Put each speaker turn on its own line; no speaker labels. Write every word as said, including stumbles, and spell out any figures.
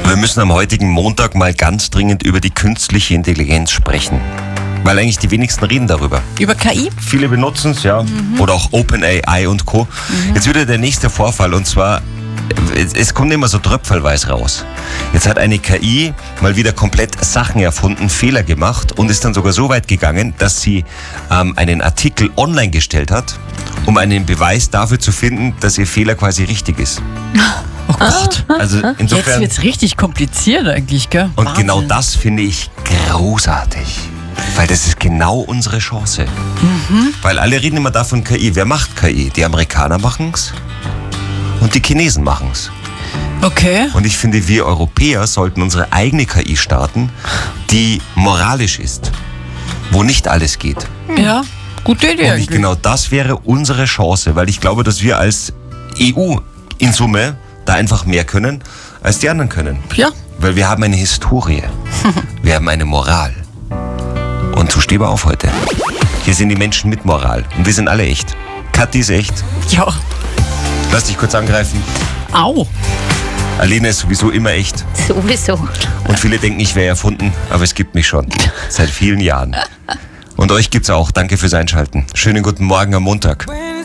Wir müssen am heutigen Montag mal ganz dringend über die künstliche Intelligenz sprechen. Weil eigentlich die wenigsten reden darüber.
Über K I?
Viele benutzen es, ja. Mhm. Oder auch OpenAI und Co. Mhm. Jetzt wieder der nächste Vorfall und zwar, es kommt immer so tröpfelweise raus. Jetzt hat eine K I mal wieder komplett Sachen erfunden, Fehler gemacht und ist dann sogar so weit gegangen, dass sie ähm, einen Artikel online gestellt hat, um einen Beweis dafür zu finden, dass ihr Fehler quasi richtig ist.
Oh Gott.
Also insofern,
Jetzt wird's richtig kompliziert eigentlich, gell?
und
Wahnsinn.
genau das finde ich großartig. Weil das ist genau unsere Chance.
Mhm.
Weil alle reden immer davon K I. Wer macht K I? Die Amerikaner machen's und die Chinesen machen's.
Okay.
Und ich finde, wir Europäer sollten unsere eigene K I starten, die moralisch ist, wo nicht alles geht.
Ja, gute Idee
Und ich,
eigentlich.
genau das wäre unsere Chance, weil ich glaube, dass wir als E U in Summe da einfach mehr können, als die anderen können.
Ja.
Weil wir haben eine Historie, wir haben eine Moral. Und so steh mal auf heute. Hier sind die Menschen mit Moral und wir sind alle echt. Kathi ist echt.
Ja.
Lass dich kurz angreifen.
Au.
Alena ist sowieso immer echt.
Sowieso.
Und viele denken, ich wäre erfunden, aber es gibt mich schon. Seit vielen Jahren. Und euch gibt's auch. Danke fürs Einschalten. Schönen guten Morgen am Montag.